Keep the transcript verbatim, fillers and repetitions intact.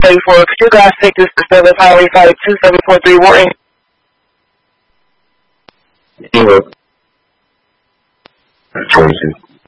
seventy-four. Could you guys take this to Seventh Highway five two seven four three Wharton? Zero. twenty-two.